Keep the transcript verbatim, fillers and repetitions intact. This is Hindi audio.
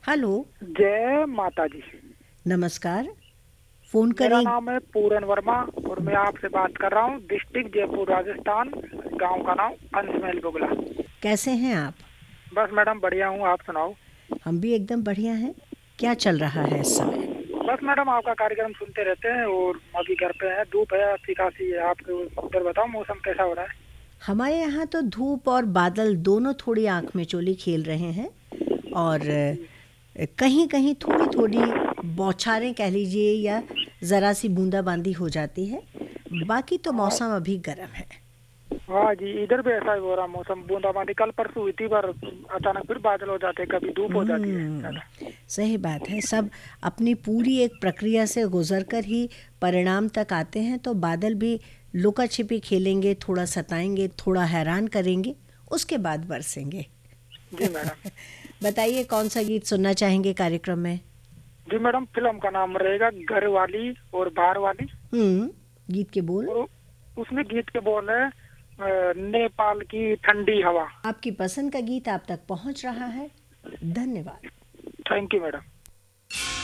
हेलो। जय माता जी। नमस्कार। फोन मेरा करें। नाम है पूरन वर्मा और मैं आपसे बात कर रहा हूँ डिस्ट्रिक्ट जयपुर राजस्थान। गांव का नाम अंशमेल बुगला। कैसे हैं आप? बस मैडम बढ़िया हूँ, आप सुनाओ। हम भी एकदम बढ़िया हैं। क्या चल रहा है इस समय? बस मैडम आपका कार्यक्रम सुनते रहते हैं और अभी घर पे है, धूप है, अच्छी खासी है। आपके उधर बताओ मौसम कैसा हो रहा है? हमारे यहाँ तो धूप और बादल दोनों थोड़ी आंख में चोली खेल रहे हैं। और कहीं कहीं थोड़ी थोड़ी बौछारें कह लीजिए या ज़रा सी बूंदाबांदी हो जाती है। बाकी तो हाँ। मौसम अभी गर्म है। हाँ जी, इधर भी ऐसा ही हो रहा मौसम, बूंदाबांदी कल परसों हुई थी पर अचानक फिर बादल हो जाते हैं, कभी धूप हो जाती है हम्म, ज्यादा। सही बात है। सब अपनी पूरी एक प्रक्रिया से गुजर कर ही परिणाम तक आते हैं। तो बादल भी लुका छिपी खेलेंगे, थोड़ा सताएंगे, थोड़ा हैरान करेंगे, उसके बाद बरसेंगे। जी मैडम। बताइए कौन सा गीत सुनना चाहेंगे कार्यक्रम में? जी मैडम, फिल्म का नाम रहेगा घर वाली और बाहर वाली। हम्म। गीत के बोल? और उसमें गीत के बोल है अ, नेपाल की ठंडी हवा। आपकी पसंद का गीत आप तक पहुंच रहा है। धन्यवाद। Thank you madam.